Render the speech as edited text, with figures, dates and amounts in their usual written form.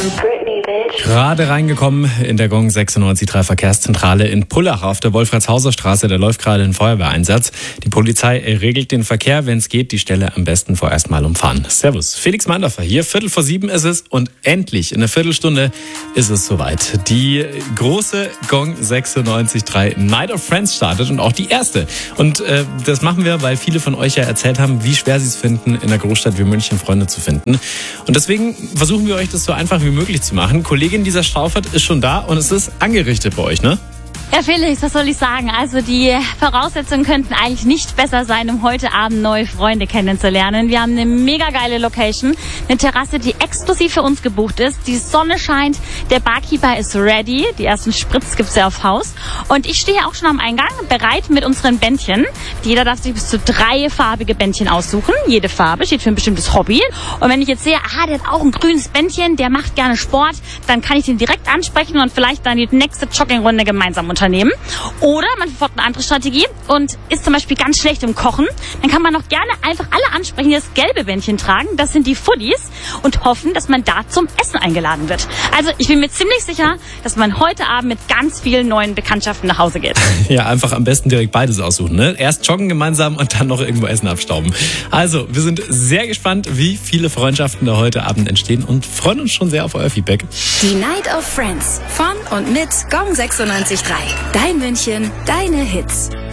Gerade reingekommen in der Gong 96.3 Verkehrszentrale in Pullach auf der Wolfratshauser-Straße. Da läuft gerade ein Feuerwehreinsatz. Die Polizei regelt den Verkehr, wenn es geht, die Stelle am besten vorerst mal umfahren. Servus, Felix Mandorfer hier. 6:45 ist es und endlich in einer Viertelstunde ist es soweit. Die große Gong 96.3 Night of Friends startet und auch die erste. Und das machen wir, weil viele von euch ja erzählt haben, wie schwer sie es finden, in einer Großstadt wie München Freunde zu finden. Und deswegen versuchen wir euch das so einfach wie möglich zu machen. Kollegin Lisa Staufert ist schon da und es ist angerichtet bei euch, ne? Ja, Felix, was soll ich sagen? Also die Voraussetzungen könnten eigentlich nicht besser sein, um heute Abend neue Freunde kennenzulernen. Wir haben eine mega geile Location, eine Terrasse, die exklusiv für uns gebucht ist. Die Sonne scheint, der Barkeeper ist ready, die ersten Spritz gibt's ja auf Haus. Und ich stehe auch schon am Eingang, bereit mit unseren Bändchen. Jeder darf sich bis zu 3 farbige Bändchen aussuchen. Jede Farbe steht für ein bestimmtes Hobby. Und wenn ich jetzt sehe, der hat auch ein grünes Bändchen, der macht gerne Sport, dann kann ich den direkt ansprechen und vielleicht dann die nächste Joggingrunde gemeinsam unternehmen. Oder man verfolgt eine andere Strategie und ist zum Beispiel ganz schlecht im Kochen. Dann kann man auch gerne einfach alle ansprechen, die das gelbe Bändchen tragen. Das sind die Foodies und hoffen, dass man da zum Essen eingeladen wird. Also ich bin mir ziemlich sicher, dass man heute Abend mit ganz vielen neuen Bekanntschaften nach Hause geht. Ja, einfach am besten direkt beides aussuchen, ne? Erst joggen gemeinsam und dann noch irgendwo Essen abstauben. Also, wir sind sehr gespannt, wie viele Freundschaften da heute Abend entstehen und freuen uns schon sehr auf euer Feedback. Die Night of Friends von und mit Gong 96.3. Dein München, deine Hits.